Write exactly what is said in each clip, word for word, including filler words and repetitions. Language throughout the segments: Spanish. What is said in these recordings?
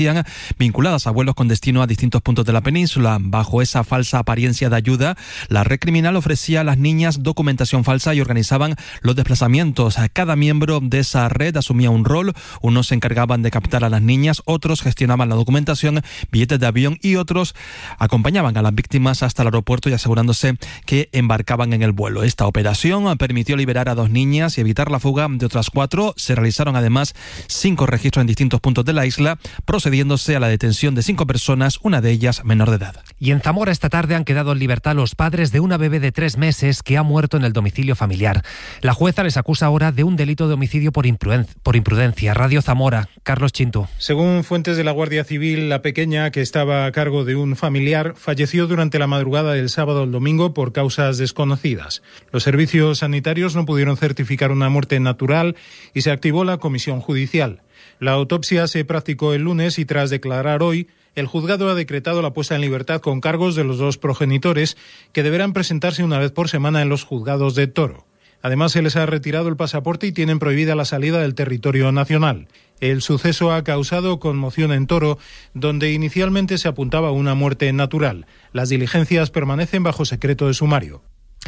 vinculadas a vuelos con destino a distintos puntos de la península. Bajo esa falsa apariencia de ayuda, la red criminal ofrecía a las niñas documentación falsa y organizaban los desplazamientos. Cada miembro de esa red asumía un rol. Unos se encargaban de captar a las niñas, otros gestionaban la documentación, billetes de avión y otros acompañaban a las víctimas hasta el aeropuerto y asegurándose que embarcaban en el vuelo. Esta operación permitió liberar a dos niñas y evitar la fuga de otras cuatro. Se realizaron además cinco registros en distintos puntos de la isla, procediéndose a la detención de cinco personas, una de ellas menor de edad. Y en Zamora esta tarde han quedado en libertad los padres de una bebé de tres meses que ha muerto en el domicilio familiar. La jueza les acusa ahora de un delito de homicidio por imprudencia. Por imprudencia. Radio Zamora, Carlos Chintu. Según fuentes de la Guardia Civil, la pequeña, que estaba a cargo de un familiar, falleció durante la madrugada del sábado al domingo por causas desconocidas. Los servicios sanitarios no pudieron certificar una muerte natural y se activó la comisión judicial. La autopsia se practicó el lunes y tras declarar hoy, el juzgado ha decretado la puesta en libertad con cargos de los dos progenitores, que deberán presentarse una vez por semana en los juzgados de Toro. Además, se les ha retirado el pasaporte y tienen prohibida la salida del territorio nacional. El suceso ha causado conmoción en Toro, donde inicialmente se apuntaba a una muerte natural. Las diligencias permanecen bajo secreto de sumario.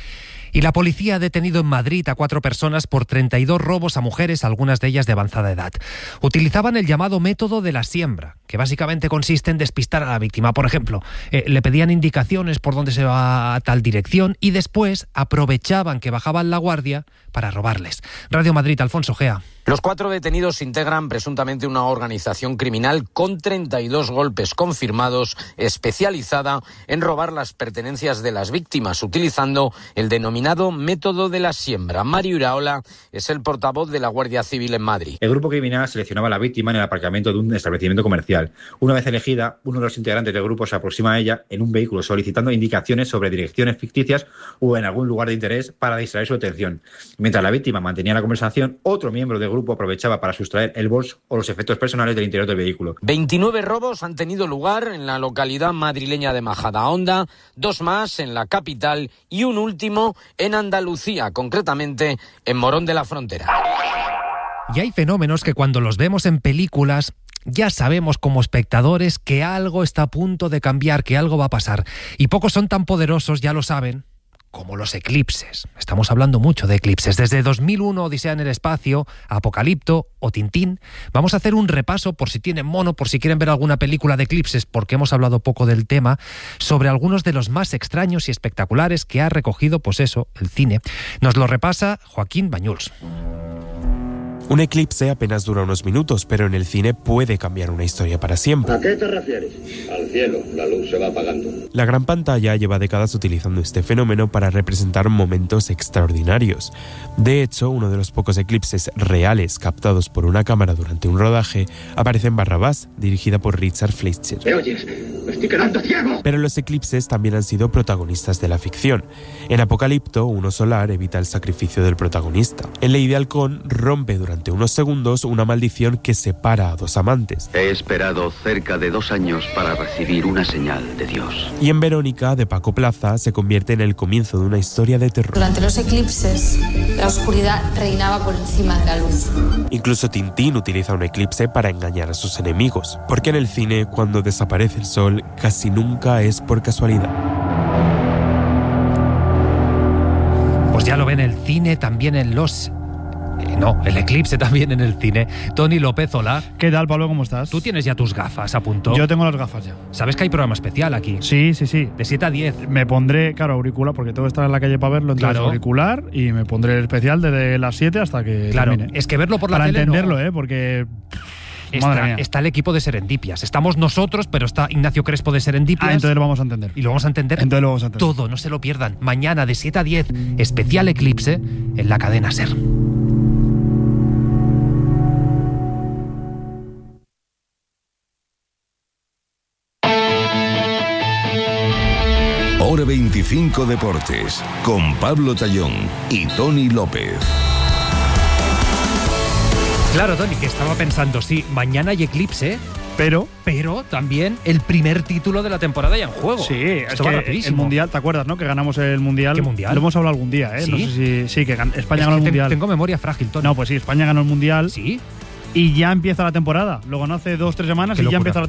Y la policía ha detenido en Madrid a cuatro personas por treinta y dos robos a mujeres, algunas de ellas de avanzada edad. Utilizaban el llamado método de la siembra, que básicamente consiste en despistar a la víctima. Por ejemplo, eh, le pedían indicaciones por dónde se va a tal dirección y después aprovechaban que bajaban la guardia para robarles. Radio Madrid, Alfonso Gea. Los cuatro detenidos integran presuntamente una organización criminal con treinta y dos golpes confirmados, especializada en robar las pertenencias de las víctimas, utilizando el denominado método de la siembra. Mario Iraola es el portavoz de la Guardia Civil en Madrid. El grupo criminal seleccionaba a la víctima en el aparcamiento de un establecimiento comercial. Una vez elegida, uno de los integrantes del grupo se aproxima a ella en un vehículo solicitando indicaciones sobre direcciones ficticias o en algún lugar de interés para distraer su atención. Mientras la víctima mantenía la conversación, otro miembro del grupo aprovechaba para sustraer el bolso o los efectos personales del interior del vehículo. veintinueve robos han tenido lugar en la localidad madrileña de Majadahonda, dos más en la capital y un último en Andalucía, concretamente en Morón de la Frontera. Y hay fenómenos que cuando los vemos en películas ya sabemos como espectadores que algo está a punto de cambiar, que algo va a pasar. Y pocos son tan poderosos, ya lo saben, como los eclipses. Estamos hablando mucho de eclipses. Desde dos mil uno, Odisea en el espacio, Apocalipto o Tintín. Vamos a hacer un repaso, por si tienen mono, por si quieren ver alguna película de eclipses, porque hemos hablado poco del tema, sobre algunos de los más extraños y espectaculares que ha recogido, pues eso, el cine. Nos lo repasa Joaquín Bañuls. Un eclipse apenas dura unos minutos, pero en el cine puede cambiar una historia para siempre. ¿A qué te refieres? Al cielo, la luz se va apagando. La gran pantalla lleva décadas utilizando este fenómeno para representar momentos extraordinarios. De hecho, uno de los pocos eclipses reales captados por una cámara durante un rodaje aparece en Barrabás, dirigida por Richard Fleischer. ¿Me oyes? ¡Me estoy quedando ciego! Pero los eclipses también han sido protagonistas de la ficción. En Apocalipto, uno solar evita el sacrificio del protagonista. En Lady Halcón rompe durante Durante unos segundos una maldición que separa a dos amantes. He esperado cerca de dos años para recibir una señal de Dios. Y en Verónica, de Paco Plaza, se convierte en el comienzo de una historia de terror. Durante los eclipses, la oscuridad reinaba por encima de la luz. Incluso Tintín utiliza un eclipse para engañar a sus enemigos, porque en el cine, cuando desaparece el sol, casi nunca es por casualidad. Pues ya lo ven en el cine, también en los... No, el eclipse también en el cine. Tony López, hola. ¿Qué tal, Pablo? ¿Cómo estás? Tú tienes ya tus gafas a punto. Yo tengo las gafas ya. ¿Sabes que hay programa especial aquí? Sí, sí, sí. De siete a diez. Me pondré, claro, auricular, porque tengo que estar en la calle para verlo, entonces claro. Auricular, y me pondré el especial desde las siete hasta que claro, termine. Es que verlo por la para tele entenderlo, no. ¿eh? Porque... Está, está el equipo de Serendipias. Estamos nosotros, pero está Ignacio Crespo de Serendipias. Ah, entonces lo vamos a entender. Y lo vamos a entender. Entonces lo vamos a entender. Todo, no se lo pierdan. Mañana de siete a diez, especial Eclipse en la cadena SER. Hora veinticinco Deportes, con Pablo Tallón y Tony López. Claro, Tony, que estaba pensando, sí, mañana hay eclipse, pero pero también el primer título de la temporada ya en juego. Sí, esto es va que rapidísimo. El Mundial, ¿te acuerdas, no? Que ganamos el Mundial. ¿Qué Mundial? Lo hemos hablado algún día, ¿eh? ¿Sí? No sé si sí, que gan- España es ganó que el Mundial. Tengo memoria frágil, Tony. No, pues sí, España ganó el Mundial. Sí. Y ya empieza la temporada. Lo ganó hace dos, tres semanas Qué y locura. ya empieza la